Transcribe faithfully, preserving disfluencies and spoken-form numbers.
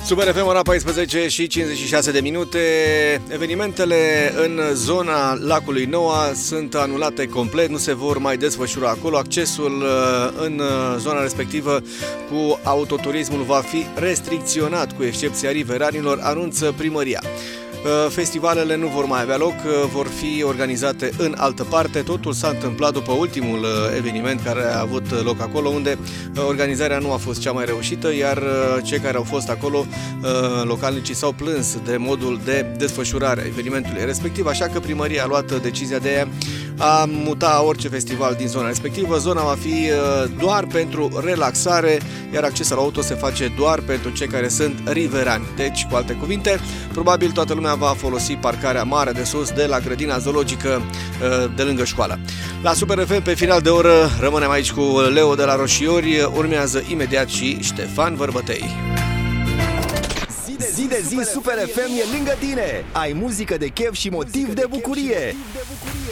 Super F M, ora paisprezece și cincizeci și șase de minute. Evenimentele în zona lacului Noa sunt anulate complet, nu se vor mai desfășura acolo. Accesul în zona respectivă cu autoturismul va fi restricționat, cu excepția riveranilor, anunță primăria. Festivalele nu vor mai avea loc, vor fi organizate în altă parte. Totul s-a întâmplat după ultimul eveniment care a avut loc acolo, unde organizarea nu a fost cea mai reușită, iar cei care au fost acolo, localnicii, s-au plâns de modul de desfășurare a evenimentului respectiv, așa că primăria a luat decizia de a muta orice festival din zona respectivă. Zona va fi doar pentru relaxare, iar accesul auto se face doar pentru cei care sunt riverani. Deci, cu alte cuvinte, probabil toată lumea va folosi parcarea mare de sus de la grădina zoologică de lângă școală. La Super F M, pe final de oră, rămânem aici cu Leo de la Roșiori. Urmează imediat și Ștefan Vărbătei. Zi de zi, Super F M e lângă tine. Ai muzică de chef și motiv de bucurie.